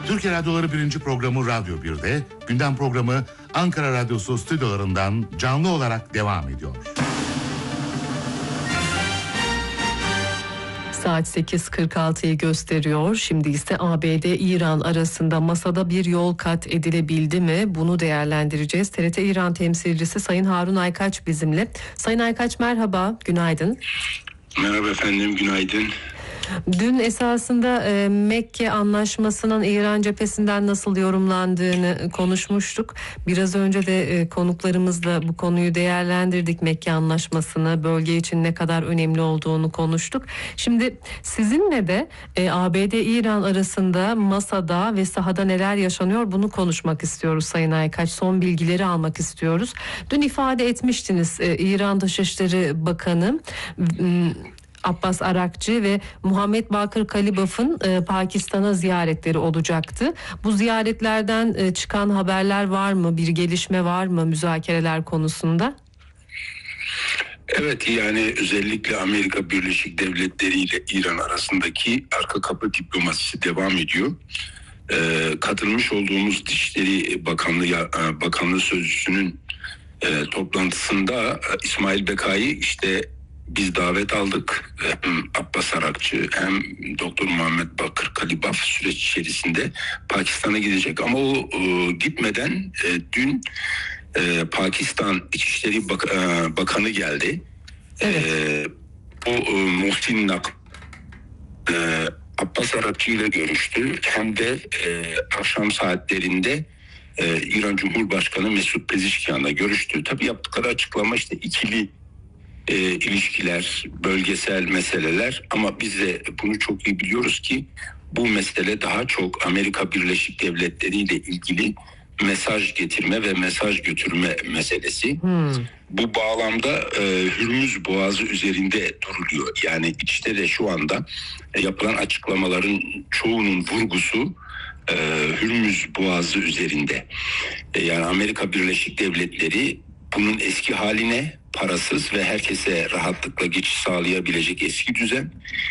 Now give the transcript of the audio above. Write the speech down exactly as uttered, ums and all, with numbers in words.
Türkiye Radyoları birinci programı Radyo bir'de, gündem programı Ankara Radyosu stüdyolarından canlı olarak devam ediyor. Saat sekiz kırk altıyı gösteriyor. Şimdi ise A B D-İran arasında masada bir yol kat edilebildi mi? Bunu değerlendireceğiz. T R T İran temsilcisi Sayın Harun Aykaç bizimle. Sayın Aykaç merhaba, günaydın. Merhaba efendim, günaydın. Dün esasında e, Mekke Anlaşması'nın İran cephesinden nasıl yorumlandığını konuşmuştuk. Biraz önce de e, konuklarımızla bu konuyu değerlendirdik. Mekke Anlaşması'nı, bölge için ne kadar önemli olduğunu konuştuk. Şimdi sizinle de e, A B D-İran arasında masada ve sahada neler yaşanıyor bunu konuşmak istiyoruz Sayın Aykaç. Son bilgileri almak istiyoruz. Dün ifade etmiştiniz e, İran Dışişleri Bakanı m- Abbas Arakçı ve Muhammed Bakır Kalibaf'ın e, Pakistan'a ziyaretleri olacaktı. Bu ziyaretlerden e, çıkan haberler var mı? Bir gelişme var mı müzakereler konusunda? Evet, yani özellikle Amerika Birleşik Devletleri ile İran arasındaki arka kapı diplomasisi devam ediyor. Ee, katılmış olduğumuz Dışişleri Bakanlığı Bakanlığı Sözcüsü'nün e, toplantısında e, İsmail Bekai'yi işte biz davet aldık. Hem Abbas Arakçı hem Doktor Muhammed Bakır Kalibaf süreç içerisinde Pakistan'a gidecek ama o e, gitmeden e, dün e, Pakistan İçişleri Bak- e, Bakanı geldi. Evet. E, bu e, Muhsin Nak e, Abbas Arakçı ile görüştü. Hem de e, akşam saatlerinde e, İran Cumhurbaşkanı Mesut Pezeshkian'la görüştü. Tabii yaptıkları açıklama işte ikili E, ilişkiler, bölgesel meseleler ama biz de bunu çok iyi biliyoruz ki bu mesele daha çok Amerika Birleşik Devletleri ile ilgili mesaj getirme ve mesaj götürme meselesi. Hmm. Bu bağlamda e, Hürmüz Boğazı üzerinde duruluyor. Yani içte de şu anda e, yapılan açıklamaların çoğunun vurgusu e, Hürmüz Boğazı üzerinde. E, yani Amerika Birleşik Devletleri bunun eski haline, parasız ve herkese rahatlıkla geçiş sağlayabilecek eski düzen